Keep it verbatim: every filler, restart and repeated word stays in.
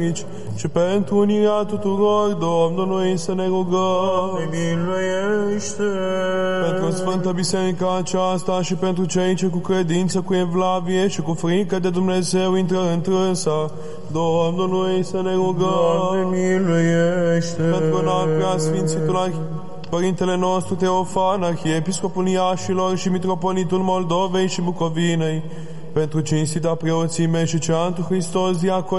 și pentru unirea tuturor Domnului să ne rugăm. Ne miluiește! Pentru Sfântă Biserica aceasta și pentru cei ce cu credință, cu evlavie și cu frică de Dumnezeu intră întrânsa, Domnului să ne rugăm. Doamne, miluiește! Pentru înalt preasfințitul Arhi- Părintele nostru Teofan, Arhiepiscopul Iașilor și Mitropolitul Moldovei și Bucovinei, pentru cinstita preoțime și ceantul Hristos diacon